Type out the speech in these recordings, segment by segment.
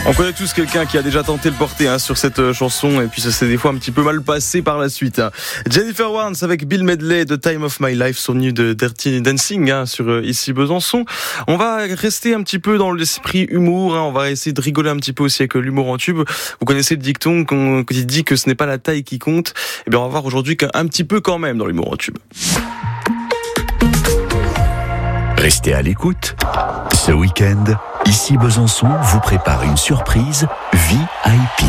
On connaît tous quelqu'un qui a déjà tenté de porter sur cette chanson et puis ça s'est des fois un petit peu mal passé par la suite. Jennifer Warnes avec Bill Medley, The Time of My Life, son de Dirty Dancing sur Ici Besançon. On va rester un petit peu dans l'esprit humour, on va essayer de rigoler un petit peu aussi avec l'humour en tube. Vous connaissez le dicton qui dit que ce n'est pas la taille qui compte. Eh bien on va voir aujourd'hui qu'un petit peu quand même dans l'humour en tube. Restez à l'écoute. Ce week-end, Ici Besançon vous prépare une surprise VIP.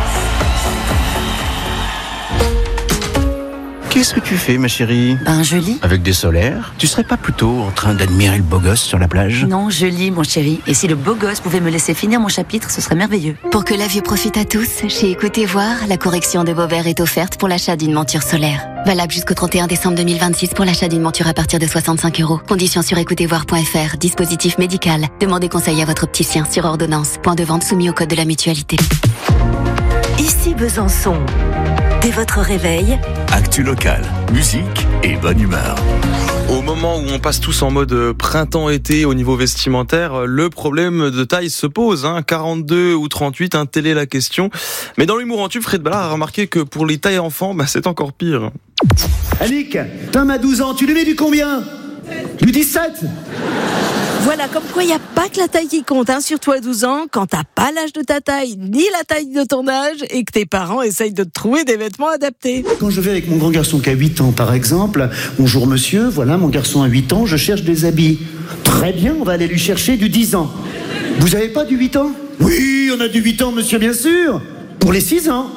Qu'est-ce que tu fais, ma chérie ? Je lis. Avec des solaires ? Tu serais pas plutôt en train d'admirer le beau gosse sur la plage ? Non, je lis, mon chéri. Et si le beau gosse pouvait me laisser finir mon chapitre, ce serait merveilleux. Pour que la vue profite à tous, chez Écoutez Voir, la correction de vos verres est offerte pour l'achat d'une monture solaire. Valable jusqu'au 31 décembre 2026 pour l'achat d'une monture à partir de 65 €. Conditions sur écoutezvoir.fr. Dispositif médical. Demandez conseil à votre opticien sur ordonnance. Point de vente soumis au code de la mutualité. Ici Besançon. Dès votre réveil, Actu local, musique et bonne humeur. Au moment où on passe tous en mode printemps-été au niveau vestimentaire, le problème de taille se pose. 42 ou 38, telle est la question. Mais dans l'humour en tube, Fred Ballard a remarqué que pour les tailles enfants, c'est encore pire. Annick, Tom a 12 ans, tu lui mets du combien ? Du 17 ? Voilà, comme quoi il n'y a pas que la taille qui compte, surtout à 12 ans, quand t'as pas l'âge de ta taille, ni la taille de ton âge, et que tes parents essayent de te trouver des vêtements adaptés. Quand je vais avec mon grand garçon qui a 8 ans, par exemple, bonjour monsieur, voilà, mon garçon a 8 ans, je cherche des habits. Très bien, on va aller lui chercher du 10 ans. Vous avez pas du 8 ans ? Oui, on a du 8 ans, monsieur, bien sûr. Pour les 6 ans.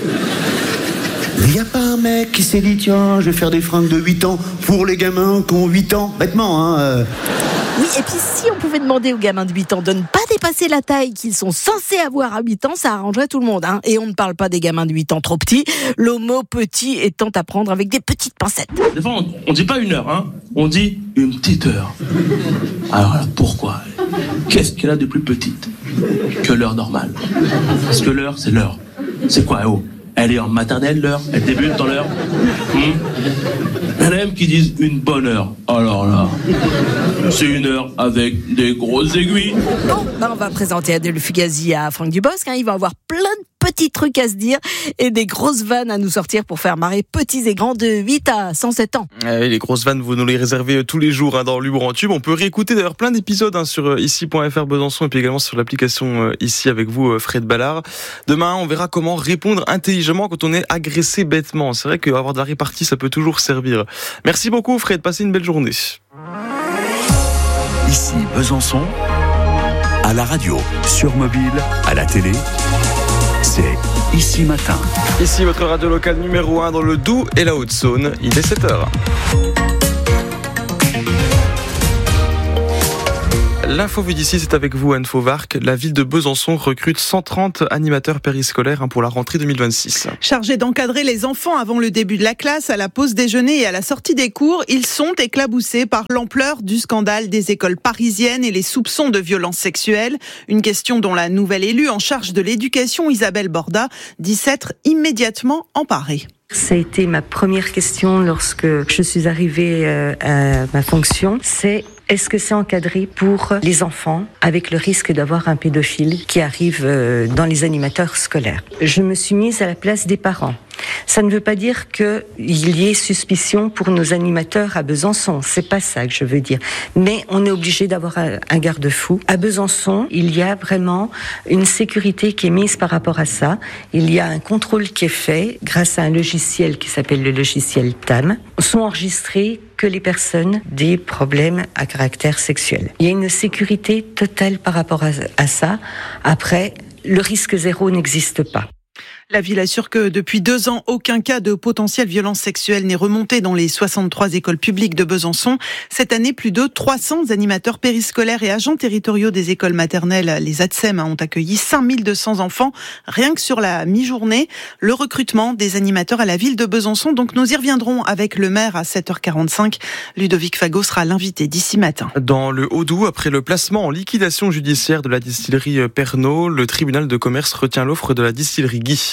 Il n'y a pas un mec qui s'est dit, tiens, je vais faire des fringues de 8 ans pour les gamins qui ont 8 ans. Bêtement, Oui, et puis si on pouvait demander aux gamins de 8 ans de ne pas dépasser la taille qu'ils sont censés avoir à 8 ans, ça arrangerait tout le monde. Et on ne parle pas des gamins de 8 ans trop petits, le mot petit étant à prendre avec des petites pincettes. Des fois, on dit pas une heure, on dit une petite heure. Alors là, pourquoi ? Qu'est-ce qu'elle a de plus petite que l'heure normale ? Parce que l'heure, c'est l'heure. C'est quoi, Elle est en maternelle, l'heure. Elle débute dans l'heure. Il y en a même qui disent une bonne heure. Alors là, c'est une heure avec des grosses aiguilles. Bon, on va présenter Adèle Fugazi à Franck Dubosc. Il va avoir plein de petits trucs à se dire et des grosses vannes à nous sortir pour faire marrer petits et grands de 8 à 107 ans. Les grosses vannes, vous nous les réservez tous les jours dans l'humour en tube. On peut réécouter d'ailleurs plein d'épisodes sur ici.fr Besançon et puis également sur l'application Ici avec vous, Fred Ballard. Demain, on verra comment répondre intelligemment quand on est agressé bêtement. C'est vrai qu'avoir de la répartie, ça peut toujours servir. Merci beaucoup Fred, passez une belle journée. Ici Besançon, à la radio, sur mobile, à la télé, c'est Ici Matin. Ici votre radio locale numéro 1 dans le Doubs et la Haute-Saône, il est 7h. L'info vue d'ici, c'est avec vous, Anne Fauvarc. La ville de Besançon recrute 130 animateurs périscolaires pour la rentrée 2026. Chargés d'encadrer les enfants avant le début de la classe, à la pause déjeuner et à la sortie des cours, ils sont éclaboussés par l'ampleur du scandale des écoles parisiennes et les soupçons de violences sexuelles. Une question dont la nouvelle élue en charge de l'éducation, Isabelle Borda, dit s'être immédiatement emparée. Ça a été ma première question lorsque je suis arrivée à ma fonction, est-ce que c'est encadré pour les enfants avec le risque d'avoir un pédophile qui arrive dans les animateurs scolaires ? Je me suis mise à la place des parents. Ça ne veut pas dire qu'il y ait suspicion pour nos animateurs à Besançon, c'est pas ça que je veux dire. Mais on est obligé d'avoir un garde-fou. À Besançon, il y a vraiment une sécurité qui est mise par rapport à ça. Il y a un contrôle qui est fait grâce à un logiciel qui s'appelle le logiciel TAM. Sont enregistrés que les personnes des problèmes à caractère sexuel. Il y a une sécurité totale par rapport à ça. Après, le risque zéro n'existe pas. La ville assure que depuis 2 ans, aucun cas de potentielle violence sexuelle n'est remonté dans les 63 écoles publiques de Besançon. Cette année, plus de 300 animateurs périscolaires et agents territoriaux des écoles maternelles, les ATSEM, ont accueilli 5200 enfants, rien que sur la mi-journée. Le recrutement des animateurs à la ville de Besançon, donc nous y reviendrons avec le maire à 7h45. Ludovic Fagot sera l'invité d'ici matin. Dans le Haut-Doubs, après le placement en liquidation judiciaire de la distillerie Pernod, le tribunal de commerce retient l'offre de la distillerie Guy.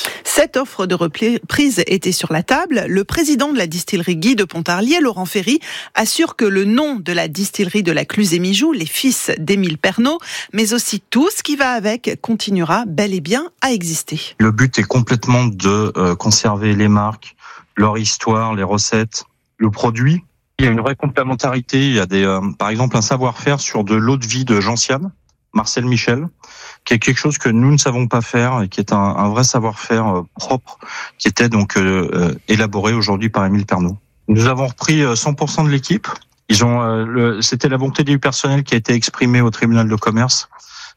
Cette offre de reprise était sur la table. Le président de la distillerie Guy de Pontarlier, Laurent Ferry, assure que le nom de la distillerie de la Cluse-et-Mijoux, les fils d'Émile Pernot, mais aussi tout ce qui va avec, continuera bel et bien à exister. Le but est complètement de conserver les marques, leur histoire, les recettes, le produit. Il y a une vraie complémentarité. Il y a par exemple un savoir-faire sur de l'eau de vie de Gentiane, Marcel Michel, qui est quelque chose que nous ne savons pas faire et qui est un vrai savoir-faire propre, qui était donc élaboré aujourd'hui par Émile Pernot. Nous avons repris 100% de l'équipe. C'était la volonté du personnel qui a été exprimée au tribunal de commerce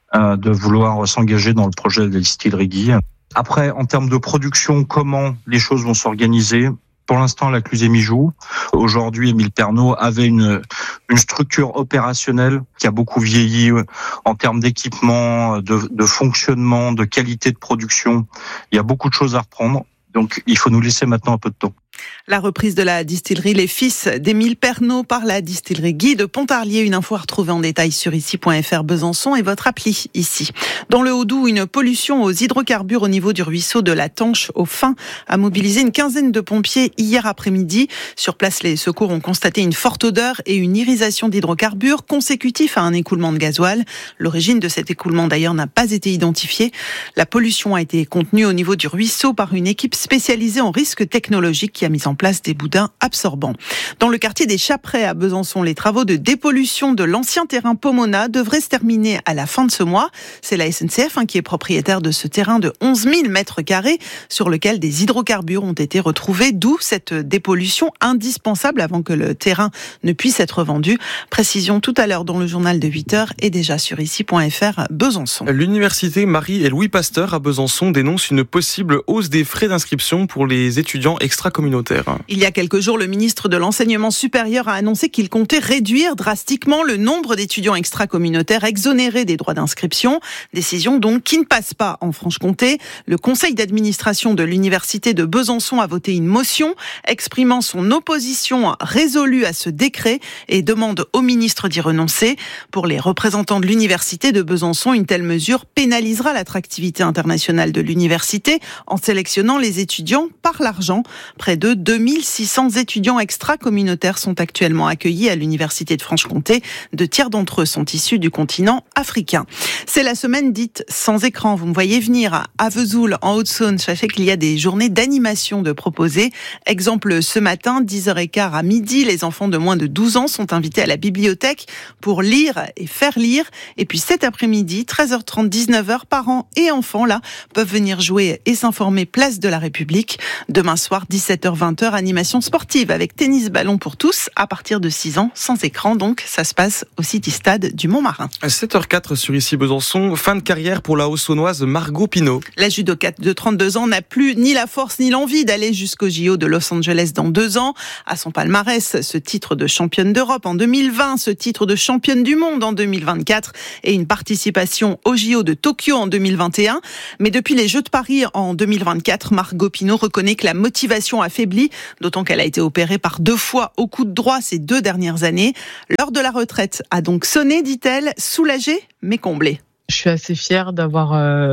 de vouloir s'engager dans le projet de la distillerie Guy. Après, en termes de production, comment les choses vont s'organiser ? Pour l'instant, la Cluse-et-Mijoux. Aujourd'hui, Émile Pernot avait une structure opérationnelle qui a beaucoup vieilli en termes d'équipement, de fonctionnement, de qualité de production. Il y a beaucoup de choses à reprendre. Donc, il faut nous laisser maintenant un peu de temps. La reprise de la distillerie Les Fils d'Émile Pernot par la distillerie Guy de Pontarlier. Une info à retrouver en détail sur ici.fr Besançon et votre appli ici. Dans le Haut-Doubs, une pollution aux hydrocarbures au niveau du ruisseau de la Tanche au Fin a mobilisé une quinzaine de pompiers hier après-midi. Sur place, les secours ont constaté une forte odeur et une irisation d'hydrocarbures consécutif à un écoulement de gasoil. L'origine de cet écoulement d'ailleurs n'a pas été identifiée. La pollution a été contenue au niveau du ruisseau par une équipe spécialisée en risques technologiques qui a mis en place des boudins absorbants. Dans le quartier des Chaperets à Besançon, les travaux de dépollution de l'ancien terrain Pomona devraient se terminer à la fin de ce mois. C'est la SNCF qui est propriétaire de ce terrain de 11 000 mètres carrés sur lequel des hydrocarbures ont été retrouvés, d'où cette dépollution indispensable avant que le terrain ne puisse être vendu. Précision tout à l'heure dans le journal de 8h et déjà sur ici.fr Besançon. L'université Marie et Louis Pasteur à Besançon dénonce une possible hausse des frais d'inscription pour les étudiants extra-communautaires. Il y a quelques jours, le ministre de l'Enseignement supérieur a annoncé qu'il comptait réduire drastiquement le nombre d'étudiants extra-communautaires exonérés des droits d'inscription. Décision donc qui ne passe pas en Franche-Comté. Le conseil d'administration de l'université de Besançon a voté une motion exprimant son opposition résolue à ce décret et demande au ministre d'y renoncer. Pour les représentants de l'université de Besançon, une telle mesure pénalisera l'attractivité internationale de l'université en sélectionnant les étudiants par l'argent. Près de 2600 étudiants extra-communautaires sont actuellement accueillis à l'université de Franche-Comté. 2 tiers d'entre eux sont issus du continent africain. C'est la semaine dite sans écran. Vous me voyez venir à Vesoul, en Haute-Saône. Sachez qu'il y a des journées d'animation de proposer. Exemple, ce matin, 10h15 à midi, les enfants de moins de 12 ans sont invités à la bibliothèque pour lire et faire lire. Et puis cet après-midi, 13h30, 19h, parents et enfants là peuvent venir jouer et s'informer place de la République. Demain soir, 17h-20h, animation sportive avec tennis ballon pour tous à partir de 6 ans, sans écran. Donc, ça se passe au City Stade du Montmarin. 7h04 sur ici Besançon, fin de carrière pour la Haut-Saônoise Margot Pinault. La judokate de 32 ans n'a plus ni la force ni l'envie d'aller jusqu'au JO de Los Angeles dans 2 ans. À son palmarès, ce titre de championne d'Europe en 2020, ce titre de championne du monde en 2024 et une participation au JO de Tokyo en 2021. Mais depuis les Jeux de Paris en 2024, Margot Pinault reconnaît que la motivation affaiblie, d'autant qu'elle a été opérée par 2 fois au coude droit ces 2 dernières années. L'heure de la retraite a donc sonné, dit-elle, soulagée mais comblée. Je suis assez fière d'avoir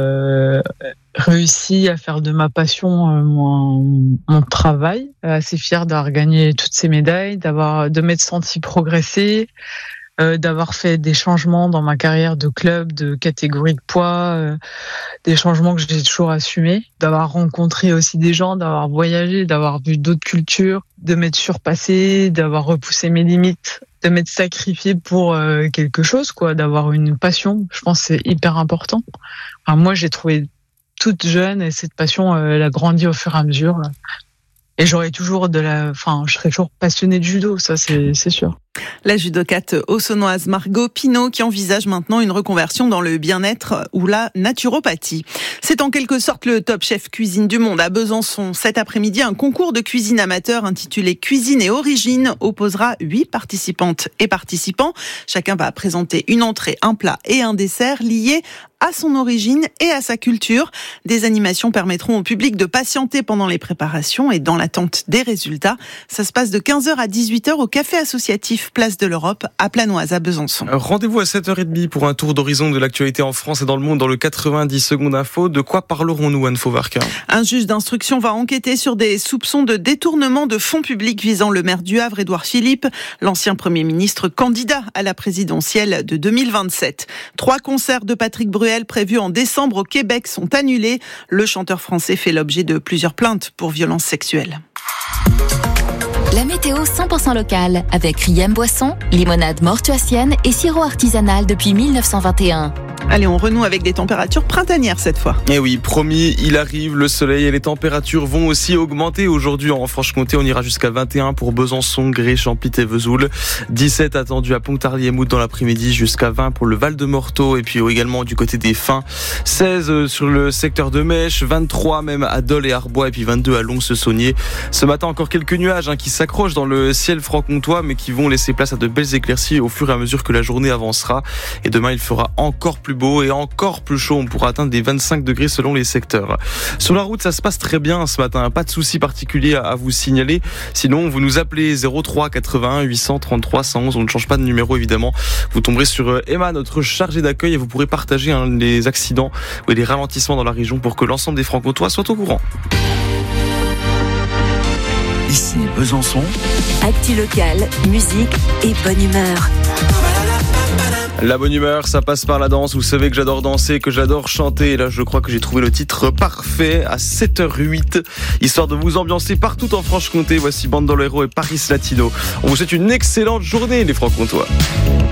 réussi à faire de ma passion mon travail. Assez fière d'avoir gagné toutes ces médailles, de m'être sentie progresser, d'avoir fait des changements dans ma carrière de club, de catégorie de poids, des changements que j'ai toujours assumés, d'avoir rencontré aussi des gens, d'avoir voyagé, d'avoir vu d'autres cultures, de m'être surpassée, d'avoir repoussé mes limites, de m'être sacrifiée pour quelque chose, d'avoir une passion. Je pense que c'est hyper important. Enfin, moi, j'ai trouvé toute jeune et cette passion, elle a grandi au fur et à mesure. Et je serai toujours passionnée de judo, ça c'est sûr. La judokate haut-saônoise Margot Pinault qui envisage maintenant une reconversion dans le bien-être ou la naturopathie. C'est en quelque sorte le Top Chef Cuisine du Monde à Besançon. Cet après-midi, un concours de cuisine amateur intitulé Cuisine et Origine opposera 8 participantes et participants. Chacun va présenter une entrée, un plat et un dessert liés à son origine et à sa culture. Des animations permettront au public de patienter pendant les préparations et dans l'attente des résultats. Ça se passe de 15h à 18h au café associatif sportif Place de l'Europe à Planoise à Besançon. Rendez-vous à 7h30 pour un tour d'horizon de l'actualité en France et dans le monde dans le 90 secondes info. De quoi parlerons-nous, Anne Fauvarca ? Un juge d'instruction va enquêter sur des soupçons de détournement de fonds publics visant le maire du Havre, Édouard Philippe, l'ancien Premier ministre candidat à la présidentielle de 2027. 3 concerts de Patrick Bruel prévus en décembre au Québec sont annulés. Le chanteur français fait l'objet de plusieurs plaintes pour violences sexuelles. La météo 100% locale avec Riem Boisson, limonade mortuacienne et sirop artisanal depuis 1921. Allez, on renoue avec des températures printanières cette fois. Eh oui, promis, il arrive, le soleil et les températures vont aussi augmenter. Aujourd'hui en Franche-Comté, on ira jusqu'à 21 pour Besançon, Gré, Champit et Vesoul. 17 attendu à Pontarlier-Mout dans l'après-midi, jusqu'à 20 pour le Val-de-Morteau et puis également du côté des Fins. 16 sur le secteur de Mèche, 23 même à Dole et Arbois et puis 22 à Lons-le-Saunier. Ce matin, encore quelques nuages qui s'accrochent dans le ciel franc-comtois mais qui vont laisser place à de belles éclaircies au fur et à mesure que la journée avancera. Et demain, il fera encore plus beau et encore plus chaud. On pourra atteindre des 25 degrés selon les secteurs. Sur la route, ça se passe très bien ce matin. Pas de soucis particuliers à vous signaler. Sinon, vous nous appelez 03 81 833 111. On ne change pas de numéro évidemment. Vous tomberez sur Emma, notre chargée d'accueil, et vous pourrez partager les accidents ou les ralentissements dans la région pour que l'ensemble des Franc-Comtois soient au courant. Ici Besançon. Actu locale, musique et bonne humeur. La bonne humeur, ça passe par la danse. Vous savez que j'adore danser, que j'adore chanter. Et là, je crois que j'ai trouvé le titre parfait à 7h08. Histoire de vous ambiancer partout en Franche-Comté. Voici Bandolero et Paris Latino. On vous souhaite une excellente journée, les Francs-Comtois.